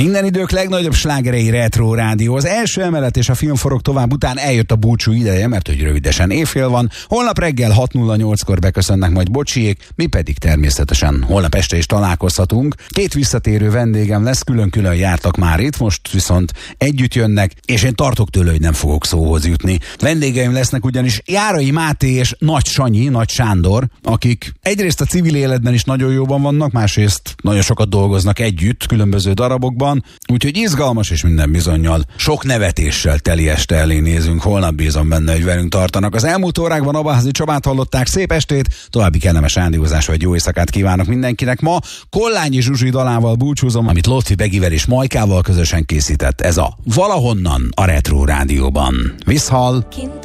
Minden idők legnagyobb slágerei Retro Rádió. Az első emelet és a film forog tovább után eljött a búcsú ideje, mert hogy rövidesen éjfél van. Holnap reggel 6:08-kor beköszönnek majd bocsiék, mi pedig természetesen holnap este is találkozhatunk. 2 visszatérő vendégem lesz, külön-külön jártak már itt, most viszont együtt jönnek, és én tartok tőle, hogy nem fogok szóhoz jutni. Vendégeim lesznek ugyanis Járai Máté és Nagy Sanyi, Nagy Sándor, akik egyrészt a civil életben is nagyon jóban vannak, másrészt nagyon sokat dolgoznak együtt különböző darabokban, úgyhogy izgalmas és minden bizonnyal sok nevetéssel teli este elé nézünk. Holnap bízom benne, hogy velünk tartanak. Az elmúlt órákban Abaházi Csabát hallották, szép estét, további kellemes rádiózás vagy jó éjszakát kívánok mindenkinek. Ma Kollányi Zsuzsi dalával búcsúzom, amit Lotfi Begivel és Majkával közösen készített. Ez a Valahonnan a Retro Rádióban. Viszhal!